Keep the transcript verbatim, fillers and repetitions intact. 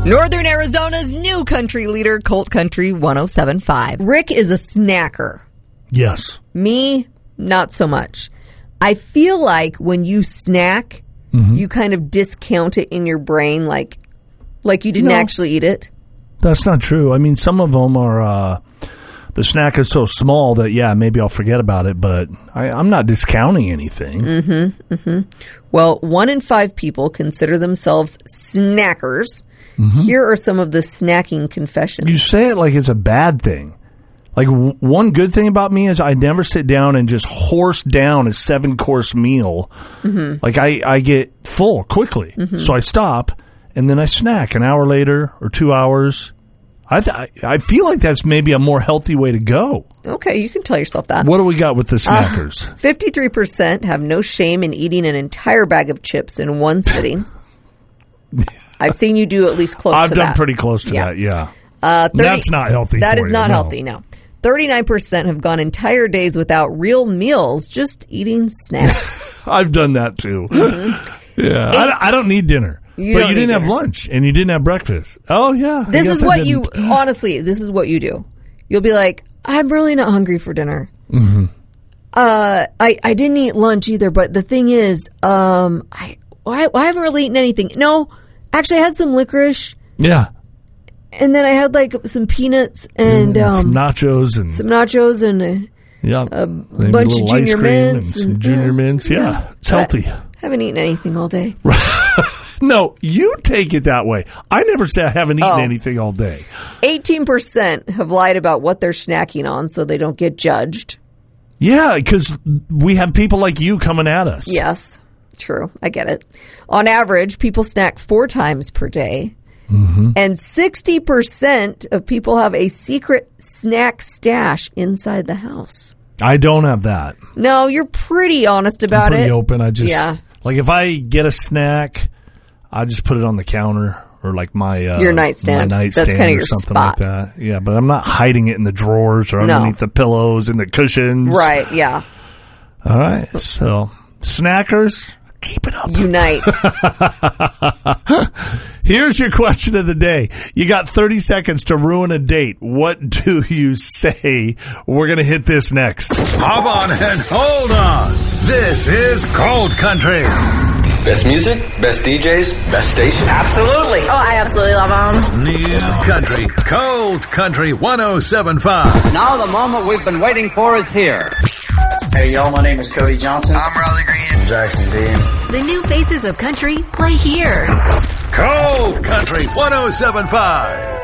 Northern Arizona's new country leader, Colt Country one oh seven point five. Rick is a snacker. Yes. Me, not so much. I feel like when you snack, mm-hmm. you kind of discount it in your brain like like you didn't no, actually eat it. That's not true. I mean, some of them are, uh, the snack is so small that, yeah, maybe I'll forget about it, but I, I'm not discounting anything. Mm-hmm, mm-hmm. Well, one in five people consider themselves snackers. Mm-hmm. Here are some of the snacking confessions. You say it like it's a bad thing. Like, w- one good thing about me is I never sit down and just horse down a seven-course meal. Mm-hmm. Like, I, I get full quickly. Mm-hmm. So I stop, and then I snack an hour later or two hours. I th- I feel like that's maybe a more healthy way to go. Okay, you can tell yourself that. What do we got with the snackers? Uh, fifty-three percent have no shame in eating an entire bag of chips in one sitting. I've seen you do at least close I've to that. I've done pretty close to yeah. that, yeah. Uh, thirty, that's not healthy That for is you, not no. healthy, no. thirty-nine percent have gone entire days without real meals, just eating snacks. I've done that too. Mm-hmm. Yeah, I, I don't need dinner. You but you didn't dinner. have lunch, and you didn't have breakfast. Oh, yeah. This is what you, honestly, this is what you do. You'll be like, I'm really not hungry for dinner. Mm-hmm. Uh, I, I didn't eat lunch either, but the thing is, um, I, I, I haven't really eaten anything. No, actually, I had some licorice. Yeah. And then I had, like, some peanuts and... and um, some nachos and... Some nachos and a, yeah, a bunch of junior mints. And some and, junior yeah, mints, yeah. yeah. It's healthy. I haven't eaten anything all day. No, you take it that way. I never say I haven't eaten oh. anything all day. eighteen percent have lied about what they're snacking on so they don't get judged. Yeah, because we have people like you coming at us. Yes, true. I get it. On average, people snack four times per day. Mm-hmm. And sixty percent of people have a secret snack stash inside the house. I don't have that. No, you're pretty honest about I'm pretty it. open. I just, yeah. like if I get a snack, I just put it on the counter or like my uh, your nightstand. My nightstand That's kind of or your something spot. like that. Yeah, but I'm not hiding it in the drawers or underneath no. the pillows and the cushions. Right, yeah. All right, so snackers, keep it up. Unite. Here's your question of the day. You got thirty seconds to ruin a date. What do you say? We're going to hit this next. Hop on and hold on. This is Colt Country. Best music, best D Js, best station. Absolutely. Oh, I absolutely love them. New Country, Colt Country one oh seven point five. Now the moment we've been waiting for is here. Hey, y'all, my name is Cody Johnson. I'm Riley Green. I'm Jackson Dean. The new faces of country play here. Colt Country one oh seven point five.